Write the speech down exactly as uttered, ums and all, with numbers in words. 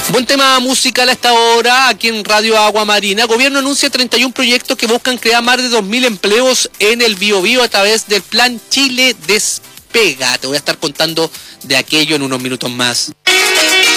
Buen tema musical a esta hora, aquí en Radio Agua Marina. Gobierno anuncia treinta y un proyectos que buscan crear más de dos mil empleos en el Biobío a través del Plan Chile Despega. Te voy a estar contando de aquello en unos minutos más.